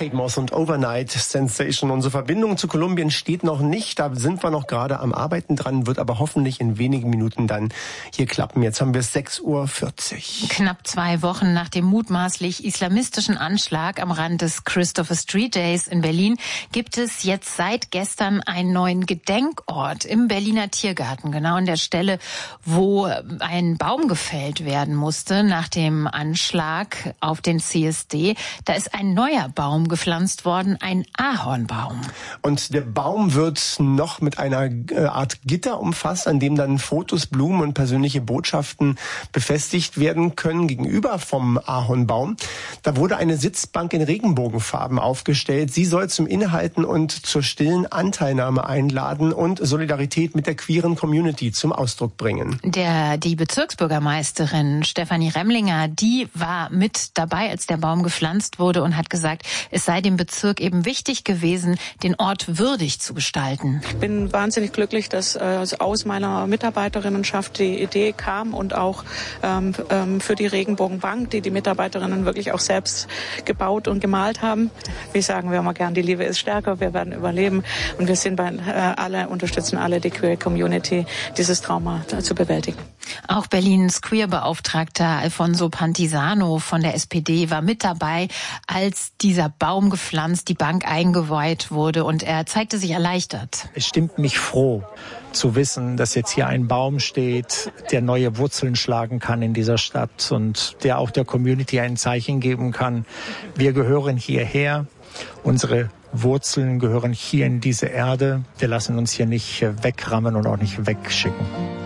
Kate Moss und Overnight Sensation. Unsere Verbindung zu Kolumbien steht noch nicht. Da sind wir noch gerade am Arbeiten dran, wird aber hoffentlich in wenigen Minuten dann hier klappen. Jetzt haben wir es 6:40 Uhr. Knapp 2 Wochen nach dem mutmaßlich islamistischen Anschlag am Rand des Christopher Street Days in Berlin gibt es jetzt seit gestern einen neuen Gedenkort im Berliner Tiergarten. Genau an der Stelle, wo ein Baum gefällt werden musste nach dem Anschlag auf den CSD. Da ist ein neuer Baum gepflanzt worden, ein Ahornbaum. Und der Baum wird noch mit einer Art Gitter umfasst, an dem dann Fotos, Blumen und persönliche Botschaften befestigt werden können. Gegenüber vom Ahornbaum, da wurde eine Sitzbank in Regenbogenfarben aufgestellt. Sie soll zum Innehalten und zur stillen Anteilnahme einladen und Solidarität mit der queeren Community zum Ausdruck bringen. Die Bezirksbürgermeisterin Stefanie Remlinger, die war mit dabei, als der Baum gepflanzt wurde und hat gesagt, es sei dem Bezirk eben wichtig gewesen, den Ort würdig zu gestalten. Ich bin wahnsinnig glücklich, dass aus meiner Mitarbeiterinnenschaft die Idee kam und auch für die Regenbogenbank, die Mitarbeiterinnen wirklich auch selbst gebaut und gemalt haben. Wir sagen wir immer gern, die Liebe ist stärker, wir werden überleben und wir sind unterstützen alle die Queer Community, dieses Trauma zu bewältigen. Auch Berlins Queer-Beauftragter Alfonso Pantisano von der SPD war mit dabei, als dieser Baum gepflanzt, die Bank eingeweiht wurde, und er zeigte sich erleichtert. Es stimmt mich froh zu wissen, dass jetzt hier ein Baum steht, der neue Wurzeln schlagen kann in dieser Stadt und der auch der Community ein Zeichen geben kann. Wir gehören hierher, unsere Wurzeln gehören hier in diese Erde. Wir lassen uns hier nicht wegrammen und auch nicht wegschicken.